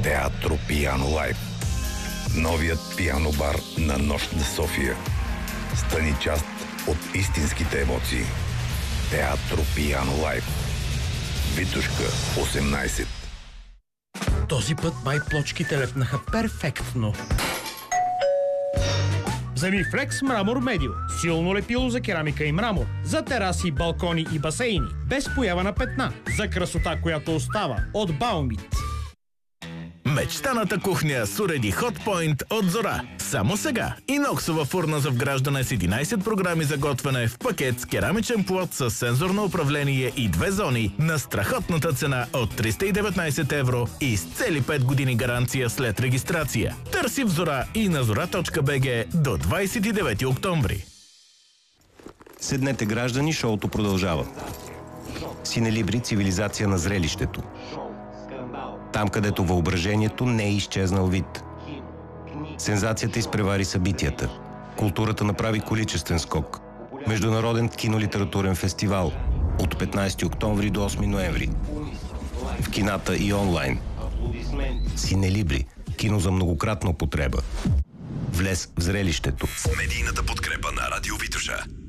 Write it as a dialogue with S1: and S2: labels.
S1: Театро Пиано Лайв. Новият пиано бар на Нощ на София. Стани част от истинските емоции. Театро Пиано Лайв. Витушка, 18.
S2: Този път май плочките лепнаха перфектно. Вземи Флекс Мрамор Медио. Силно лепило за керамика и мрамор. За тераси, балкони и басейни. Без поява на петна. За красота, която остава. От Баумит.
S3: Мечтаната кухня с уреди Hotpoint от Зора. Само сега. Иноксова фурна за вграждане с 11 програми за готвене в пакет с керамичен плот с сензорно управление и 2 зони на страхотната цена от 319 евро и с цели 5 години гаранция след регистрация. Търси в Зора и на zora.bg до 29 октомври.
S4: Седнете, граждани, шоуто продължава. Синелибри, цивилизация на зрелището. Там, където въображението не е изчезнал вид. Сензацията изпревари събитията. Културата направи количествен скок. Международен кинолитературен фестивал от 15 октомври до 8 ноември. В кината и онлайн. Синелибри. Кино за многократна употреба. Влез в зрелището.
S5: С медийната подкрепа на Радио Витоша.